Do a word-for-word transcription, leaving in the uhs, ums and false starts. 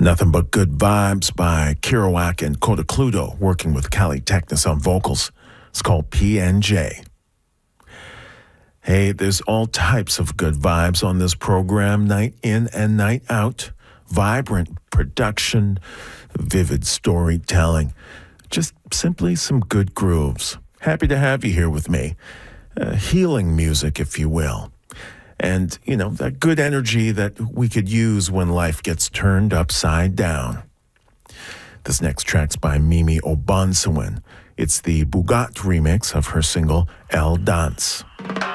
Nothing but good vibes by Kerouac and Coda Cludo, working with Cali Technis on vocals. It's called P N J. Hey, there's all types of good vibes on this program, night in and night out. Vibrant production, vivid storytelling, just simply some good grooves. Happy to have you here with me. Uh, healing music, if you will. And, you know, that good energy that we could use when life gets turned upside down. This next track's by Mimi Obansewen. It's the Bugat remix of her single El Dance.